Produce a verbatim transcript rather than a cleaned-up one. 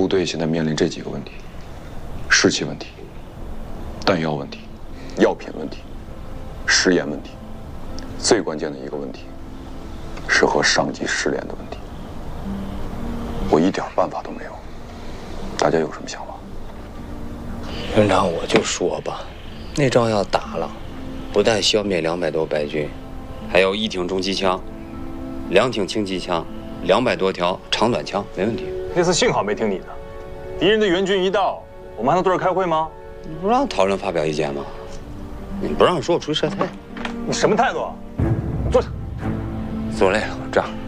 部队现在面临这几个问题：士气问题、弹药问题、药品问题、食盐问题，最关键的一个问题是和上级失联的问题。我一点办法都没有，大家有什么想法？ 营长，我就说吧，那仗要打了，不但消灭两百多白军，还有一挺重机枪、两挺轻机枪、两百多条长短枪，没问题。 那次幸好没听你的，敌人的援军一到，我们还能坐着开会吗？ 你不让讨论发表意见吗？你不让说，我出去晒太阳。 你什么态度啊？坐下。 坐累了，这样。